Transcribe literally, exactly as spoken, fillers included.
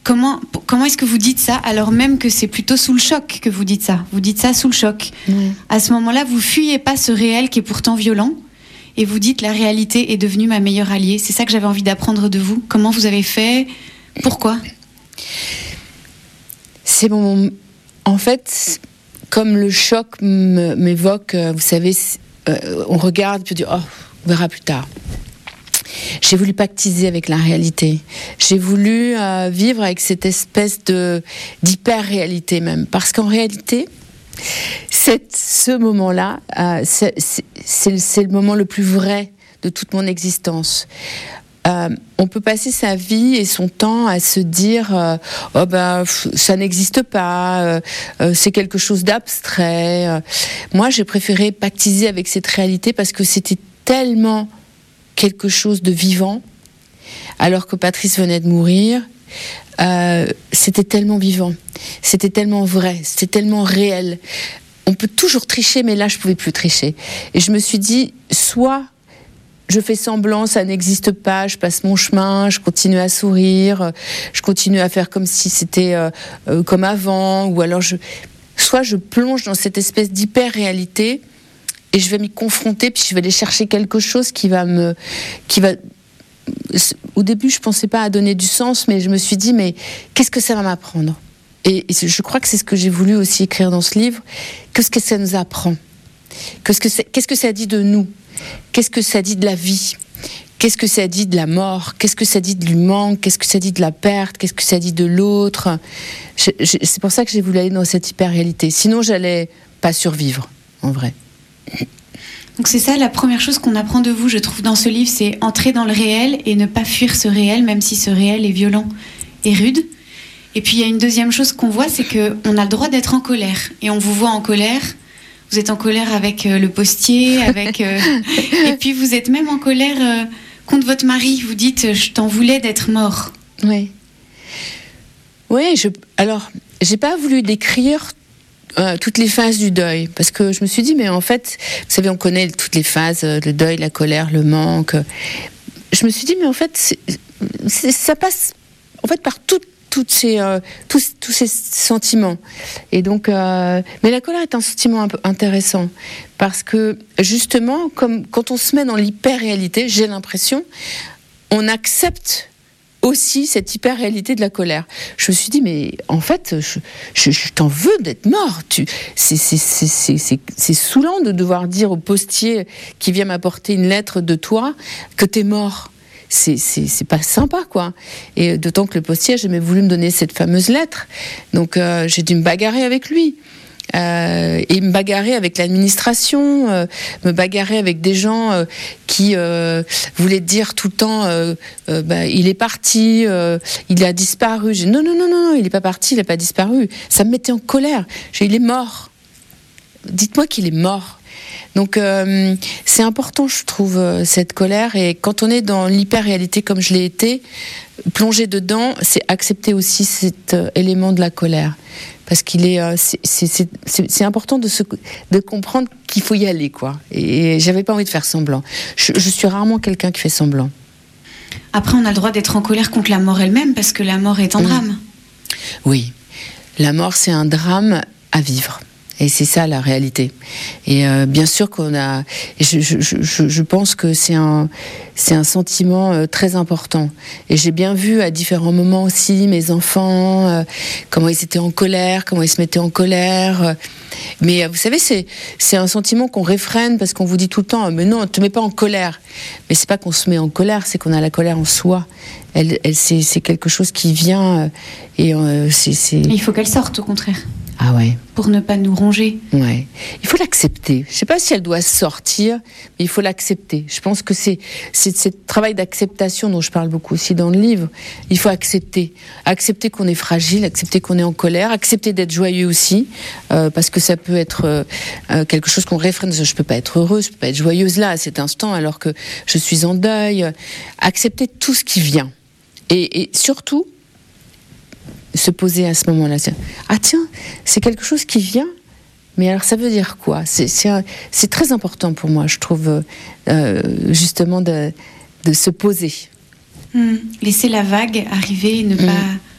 Comment, comment est-ce que vous dites ça alors même que c'est plutôt sous le choc que vous dites ça ? Vous dites ça sous le choc. Mmh. À ce moment-là, vous fuyez pas ce réel qui est pourtant violent et vous dites la réalité est devenue ma meilleure alliée. C'est ça que j'avais envie d'apprendre de vous. Comment vous avez fait ? Pourquoi ? C'est bon. En fait, comme le choc m'évoque, vous savez, on regarde puis on dit oh, on verra plus tard. J'ai voulu pactiser avec la réalité. J'ai voulu euh, vivre avec cette espèce de d'hyper-réalité même. Parce qu'en réalité, c'est, ce moment-là, euh, c'est, c'est, c'est, c'est le moment le plus vrai de toute mon existence. Euh, on peut passer sa vie et son temps à se dire euh, oh ben ça n'existe pas, euh, euh, c'est quelque chose d'abstrait. Euh, moi, j'ai préféré pactiser avec cette réalité parce que c'était tellement quelque chose de vivant, alors que Patrice venait de mourir. Euh, c'était tellement vivant, c'était tellement vrai, c'était tellement réel. On peut toujours tricher, mais là, je pouvais plus tricher. Et je me suis dit, soit je fais semblant, ça n'existe pas, je passe mon chemin, je continue à sourire, je continue à faire comme si c'était euh, euh, comme avant, ou alors je... soit je plonge dans cette espèce d'hyper-réalité, et je vais m'y confronter, puis je vais aller chercher quelque chose qui va me... qui va... Au début, je ne pensais pas à donner du sens, mais je me suis dit, mais qu'est-ce que ça va m'apprendre ? Et je crois que c'est ce que j'ai voulu aussi écrire dans ce livre. Qu'est-ce que ça nous apprend ? Qu'est-ce que, c'est, qu'est-ce que ça dit de nous ? Qu'est-ce que ça dit de la vie ? Qu'est-ce que ça dit de la mort ? Qu'est-ce que ça dit du manque ? Qu'est-ce que ça dit de la perte ? Qu'est-ce que ça dit de l'autre ? je, je, C'est pour ça que j'ai voulu aller dans cette hyper-réalité. Sinon, j'allais pas survivre, en vrai. Donc c'est ça la première chose qu'on apprend de vous, je trouve, dans ce livre, c'est entrer dans le réel et ne pas fuir ce réel, même si ce réel est violent et rude. Et puis il y a une deuxième chose qu'on voit, c'est qu'on a le droit d'être en colère. Et on vous voit en colère, vous êtes en colère avec euh, le postier, avec, euh, et puis vous êtes même en colère euh, contre votre mari. Vous dites, je t'en voulais d'être mort. Oui. Oui, je... alors, j'ai pas voulu décrire Euh, toutes les phases du deuil, parce que je me suis dit, mais en fait, vous savez, on connaît toutes les phases, euh, le deuil, la colère, le manque. Je me suis dit, mais en fait, c'est, c'est, ça passe en fait par tout, toutes ces, euh, tous, tous ces sentiments. Et donc, euh, mais la colère est un sentiment un peu intéressant, parce que justement, comme quand on se met dans l'hyper-réalité, j'ai l'impression, on accepte aussi cette hyper-réalité de la colère. Je me suis dit, mais en fait, je, je, je t'en veux d'être mort. Tu, c'est, c'est, c'est, c'est, c'est, c'est saoulant de devoir dire au postier qui vient m'apporter une lettre de toi que t'es mort. C'est, c'est, c'est pas sympa, quoi. Et d'autant que le postier a jamais voulu me donner cette fameuse lettre. Donc, euh, j'ai dû me bagarrer avec lui. Euh, et me bagarrer avec l'administration, euh, me bagarrer avec des gens euh, qui euh, voulaient dire tout le temps euh, euh, bah, il est parti, euh, il a disparu. J'ai dit, non, non, non, non, il n'est pas parti, il n'a pas disparu. Ça me mettait en colère. J'ai dit, il est mort. Dites-moi qu'il est mort. Donc euh, c'est important, je trouve, euh, cette colère. Et quand on est dans l'hyper-réalité comme je l'ai été, plonger dedans, c'est accepter aussi cet euh, élément de la colère. Parce qu'il est, euh, c'est, c'est, c'est, c'est, c'est important de, se, de comprendre qu'il faut y aller, quoi. Et, et j'avais pas envie de faire semblant. Je, je suis rarement quelqu'un qui fait semblant. Après, on a le droit d'être en colère contre la mort elle-même, parce que la mort est un mmh. drame. Oui, la mort, c'est un drame à vivre. Et c'est ça la réalité. Et euh, bien sûr qu'on a. Je, je, je, je pense que c'est un, c'est un sentiment euh, très important. Et j'ai bien vu à différents moments aussi mes enfants, euh, comment ils étaient en colère, comment ils se mettaient en colère. Mais euh, vous savez, c'est, c'est un sentiment qu'on réfrène parce qu'on vous dit tout le temps, mais non, ne te mets pas en colère. Mais c'est pas qu'on se met en colère, c'est qu'on a la colère en soi. Elle, elle, c'est, c'est quelque chose qui vient euh, et euh, c'est, c'est. Il faut qu'elle sorte, au contraire. Ah ouais. Pour ne pas nous ronger. Ouais. Il faut l'accepter. Je ne sais pas si elle doit sortir, mais il faut l'accepter. Je pense que c'est, c'est ce travail d'acceptation dont je parle beaucoup aussi dans le livre. Il faut accepter. Accepter qu'on est fragile, accepter qu'on est en colère, accepter d'être joyeux aussi, euh, parce que ça peut être euh, quelque chose qu'on réfrène. Je ne peux pas être heureuse, je ne peux pas être joyeuse là, à cet instant, alors que je suis en deuil. Accepter tout ce qui vient. Et, et surtout, se poser à ce moment-là. Ah tiens, c'est quelque chose qui vient, mais alors ça veut dire quoi ? C'est, c'est, un, c'est très important pour moi, je trouve, euh, justement, de, de se poser. Mmh. Laisser la vague arriver et ne, mmh. pas,